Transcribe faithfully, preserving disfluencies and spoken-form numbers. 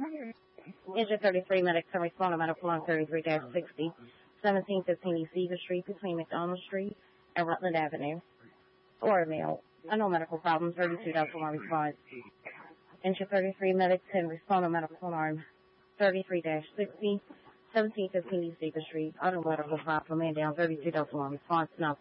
Engine thirty-three, medic ten respond to medical line thirty-three sixty, seventeen fifteen East Eva Street between McDonald Street and Rutland Avenue. Or mail. Uh, no medical problems, thirty-two one response. Engine thirty-three, medic ten respond to medical alarm thirty-three sixty, seventeen fifteen East Eva Street, auto medical problem, man down, thirty-two one response, now